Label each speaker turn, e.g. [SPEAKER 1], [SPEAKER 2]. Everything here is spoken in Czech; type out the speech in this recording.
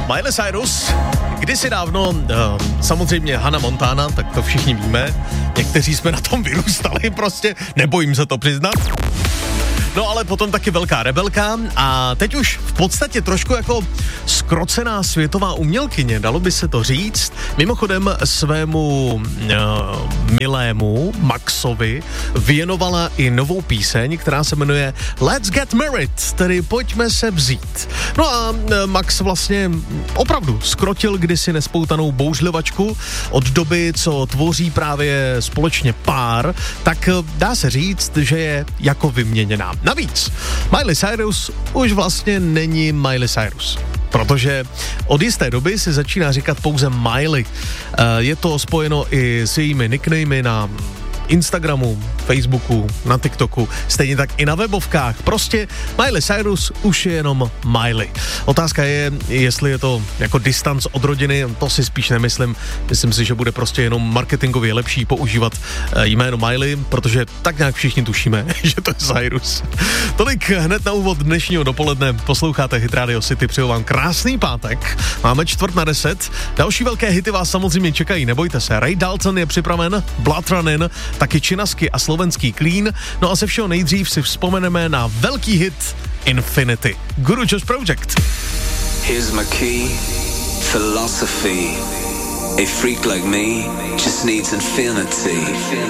[SPEAKER 1] Miley Cyrus, kdysi dávno, samozřejmě Hannah Montana, tak to všichni víme, někteří jsme na tom vyrůstali, prostě nebojím se to přiznat. No ale potom taky velká rebelka a teď už v podstatě trošku jako zkrocená světová umělkyně, dalo by se to říct. Mimochodem svému milému Maxovi věnovala i novou píseň, která se jmenuje Let's Get Married, tedy Pojďme se vzít. No a Max vlastně opravdu skrotil kdysi nespoutanou bouřlivačku od doby, co tvoří právě společně pár, tak dá se říct, že je jako vyměněná. Navíc, Miley Cyrus už vlastně není Miley Cyrus, protože od jisté doby si začíná říkat pouze Miley. Je to spojeno i s jejími nicknamy na Instagramu, Facebooku, na TikToku, stejně tak i na webovkách. Prostě Miley Cyrus už je jenom Miley. Otázka je, jestli je to jako distanc od rodiny, to si spíš nemyslím. Myslím si, že bude prostě jenom marketingově lepší používat jméno Miley, protože tak nějak všichni tušíme, že to je Cyrus. Tolik hned na úvod dnešního dopoledne. Posloucháte Hit Radio City, přeju vám krásný pátek. Máme 9:45. Další velké hity vás samozřejmě čekají, nebojte se. Ray Dalton je připraven, Blood Running, taky činasky a slovenský Clean. No a se všeho nejdřív si vzpomeneme na velký hit Infinity. Guru Josh Project.
[SPEAKER 2] Here's my key, philosophy. A freak like me just needs infinity.